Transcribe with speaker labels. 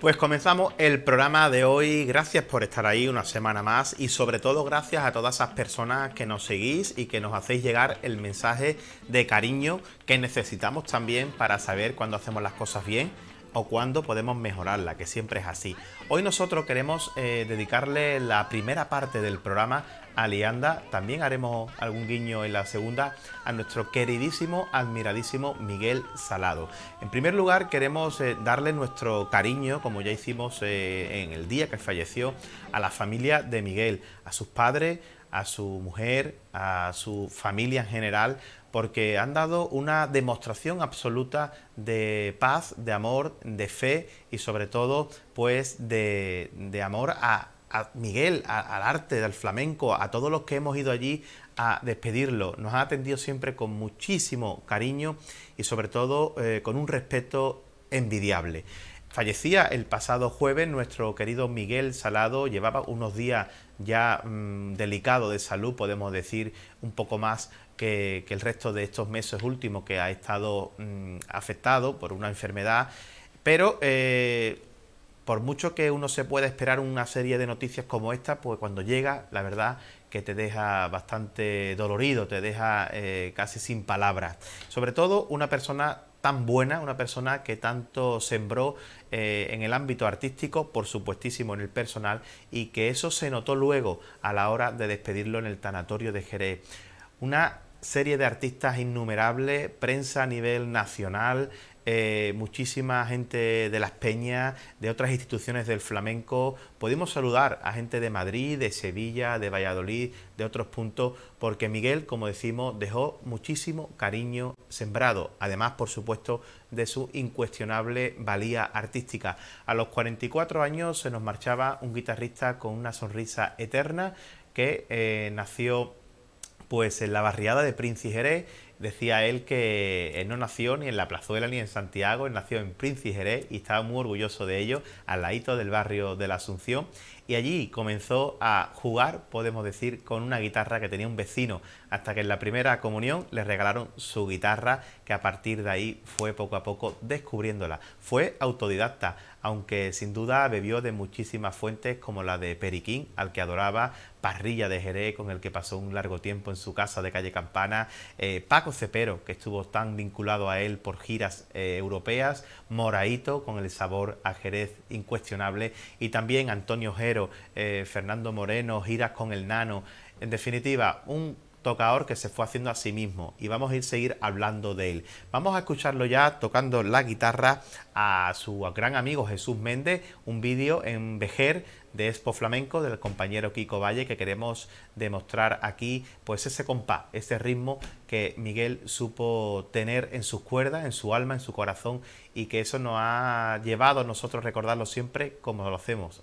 Speaker 1: Pues comenzamos el programa de hoy. Gracias por estar ahí una semana más y sobre todo gracias a todas esas personas que nos seguís y que nos hacéis llegar el mensaje de cariño que necesitamos también para saber cuándo hacemos las cosas bien o cuándo podemos mejorarla, que siempre es así. Hoy nosotros queremos dedicarle la primera parte del programa a Lianda, también haremos algún guiño en la segunda a nuestro queridísimo, admiradísimo Miguel Salado. En primer lugar queremos darle nuestro cariño, como ya hicimos en el día que falleció, a la familia de Miguel, a sus padres, a su mujer, a su familia en general, porque han dado una demostración absoluta de paz, de amor, de fe y sobre todo pues de amor a Miguel, al arte, al flamenco, a todos los que hemos ido allí a despedirlo. Nos ha atendido siempre con muchísimo cariño y sobre todo con un respeto envidiable. Fallecía el pasado jueves nuestro querido Miguel Salado, llevaba unos días ya delicado de salud, podemos decir un poco más que el resto de estos meses últimos que ha estado afectado por una enfermedad, pero por mucho que uno se pueda esperar una serie de noticias como esta, pues cuando llega, la verdad que te deja bastante dolorido, te deja casi sin palabras. Sobre todo una persona tan buena, una persona que tanto sembró en el ámbito artístico, por supuestísimo en el personal, y que eso se notó luego a la hora de despedirlo en el tanatorio de Jerez. Una serie de artistas innumerables, prensa a nivel nacional, muchísima gente de Las Peñas, de otras instituciones del flamenco. Pudimos saludar a gente de Madrid, de Sevilla, de Valladolid, de otros puntos, porque Miguel, como decimos, dejó muchísimo cariño sembrado, además, por supuesto, de su incuestionable valía artística. A los 44 años se nos marchaba un guitarrista con una sonrisa eterna que nació pues en la barriada de Prince y Jerez. Decía él que él no nació ni en la Plazuela ni en Santiago, él nació en Prince y Jerez y estaba muy orgulloso de ello, al ladito del barrio de la Asunción. Y allí comenzó a jugar, podemos decir, con una guitarra que tenía un vecino, hasta que en la primera comunión le regalaron su guitarra, que a partir de ahí fue poco a poco descubriéndola. Fue autodidacta, aunque sin duda bebió de muchísimas fuentes como la de Periquín, al que adoraba, Parrilla de Jerez, con el que pasó un largo tiempo en su casa de calle Campana, Paco Cepero, que estuvo tan vinculado a él por giras europeas, Moraito, con el sabor a Jerez incuestionable, y también Antonio Jero, Fernando Moreno, giras con el Nano. En definitiva, un tocador que se fue haciendo a sí mismo y vamos a seguir hablando de él. Vamos a escucharlo ya tocando la guitarra a su gran amigo Jesús Méndez, un vídeo en Vejer de Expo Flamenco del compañero Kiko Valle, que queremos demostrar aquí pues ese compás, ese ritmo que Miguel supo tener en sus cuerdas, en su alma, en su corazón, y que eso nos ha llevado a nosotros recordarlo siempre como lo hacemos